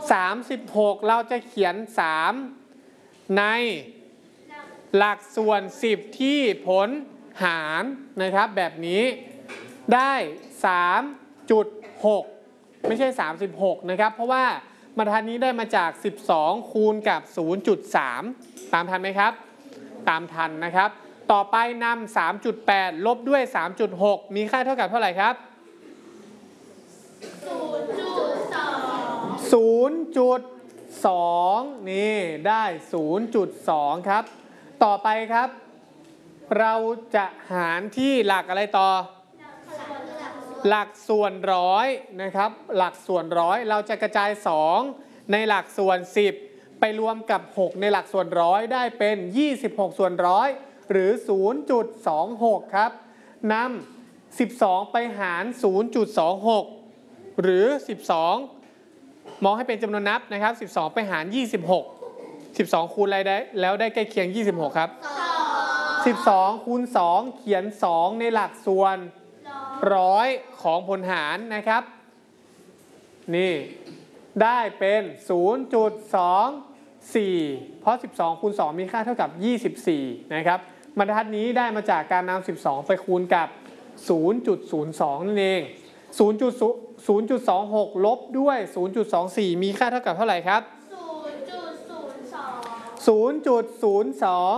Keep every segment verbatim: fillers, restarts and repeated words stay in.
สามสิบหกเราจะเขียนสามในหลักส่วนสิบที่ผลหารนะครับแบบนี้ได้ สามจุดหก ไม่ใช่สามสิบหกนะครับเพราะว่าบรรทัดนี้ได้มาจากสิบสองคูณกับ ศูนย์จุดสาม ตามทันไหมครับตามทันนะครับต่อไปนำ สามจุดแปด ลบด้วย สามจุดหก มีค่าเท่ากับเท่าไหร่ครับศูนย์จุดสองศูนย์จุดสอง นี่ได้ ศูนย์จุดสอง ครับต่อไปครับเราจะหารที่หลักอะไรต่อหลักส่วนร้อยนะครับหลักส่วนร้อยเราจะกระจายสองในหลักส่วนสิบไปรวมกับหกในหลักส่วนร้อยได้เป็นยี่สิบหกส่วนร้อยหรือ ศูนย์จุดสองหก ครับนำสิบสองไปหาร ศูนย์จุดสองหก หรือสิบสองมองให้เป็นจำนวนนับนะครับสิบสองไปหารยี่สิบหก สิบสองคูณอะไรได้แล้วได้ใกล้เคียงยี่สิบหกครับสิบสองคูณสองเขียนสองในหลักส่วนร้อยของผลหารนะครับนี่ได้เป็น ศูนย์จุดสองสี่ เพราะสิบสองคูณสองมีค่าเท่ากับยี่สิบสี่นะครับบรรทัดนี้ได้มาจากการนำสิบสองไปคูณกับ ศูนย์จุดศูนย์สอง นั่นเอง ศูนย์จุดสองหก ลบด้วย ศูนย์จุดสองสี่ มีค่าเท่ากับเท่าไหร่ครับศูนย์จุดศูนย์สองศูนย์จุดศูนย์สอง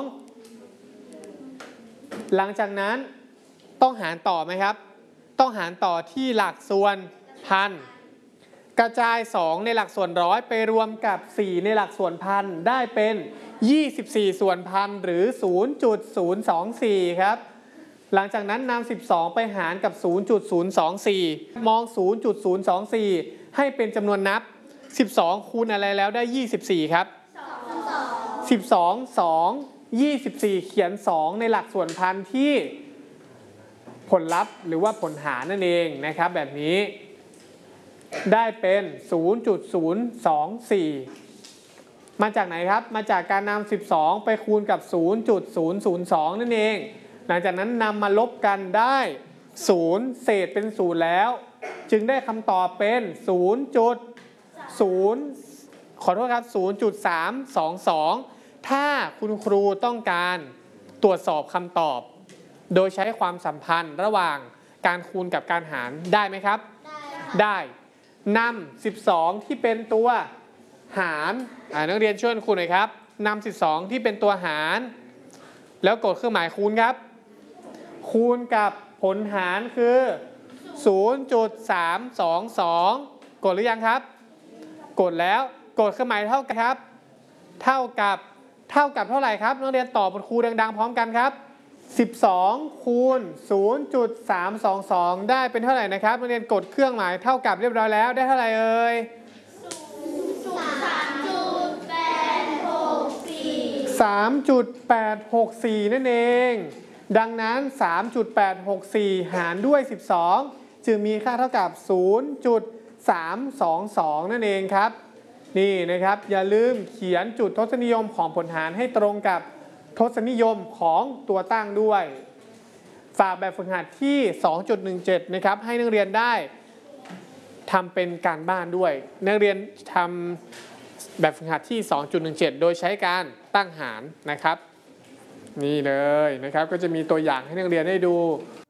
หลังจากนั้นต้องหารต่อไหมครับต้องหารต่อที่หลักส่วนพันกระจายสองในหลักส่วนร้อยไปรวมกับสี่ในหลักส่วนพันได้เป็นยี่สิบสี่ส่วนพันหรือ ศูนย์จุดศูนย์สองสี่ ครับหลังจากนั้นนำสิบสองไปหารกับ ศูนย์จุดศูนย์สองสี่ มอง ศูนย์จุดศูนย์สองสี่ ให้เป็นจำนวนนับสิบสองคูณอะไรแล้วได้ยี่สิบสี่ครับสิบสอง สอง ยี่สิบสี่เขียนสองในหลักส่วนพันที่ผลลัพธ์หรือว่าผลหารนั่นเองนะครับแบบนี้ได้เป็น ศูนย์จุดศูนย์สองสี่ มาจากไหนครับมาจากการนำสิบสองไปคูณกับ ศูนย์จุดศูนย์ศูนย์สอง นั่นเองหลังจากนั้นนำมาลบกันได้ศูนย์เศษเป็นศูนย์แล้วจึงได้คำตอบเป็น ศูนย์จุดศูนย์ ขอโทษครับ ศูนย์จุดสามสองสอง ถ้าคุณครูต้องการตรวจสอบคำตอบโดยใช้ความสัมพันธ์ระหว่างการคูณกับการหารได้ไหมครับได้นำสิบสองที่เป็นตัวหารนักเรียนช่วยครูหน่อยครับนำสิบสองที่เป็นตัวหารแล้วกดเครื่องหมายคูณครับคูณกับผลหารคือ ศูนย์จุดสามสองสอง กดหรือยังครับกดแล้วกดเครื่องหมายเท่ากับครับเท่ากับเท่ากับเท่าไหร่ครับนักเรียนตอบบทครูดังๆพร้อมกันครับสิบสองคูณ ศูนย์จุดสามสองสอง ได้เป็นเท่าไหร่นะครับนักเรียนกดเครื่องหมายเท่ากับเรียบร้อยแล้วได้เท่าไหร่เอ่ย สามจุดแปดหกสี่ นั่นเองดังนั้น สามจุดแปดหกสี่ หารด้วยสิบสองจึงมีค่าเท่ากับ ศูนย์จุดสามสองสอง นั่นเองครับนี่นะครับอย่าลืมเขียนจุดทศนิยมของผลหารให้ตรงกับทศนิยมของตัวตั้งด้วยฝากแบบฝึกหัดที่ สองจุดหนึ่งเจ็ด นะครับให้นักเรียนได้ทำเป็นการบ้านด้วยนักเรียนทำแบบฝึกหัดที่ สองจุดหนึ่งเจ็ด โดยใช้การตั้งหารนะครับนี่เลยนะครับก็จะมีตัวอย่างให้นักเรียนได้ดู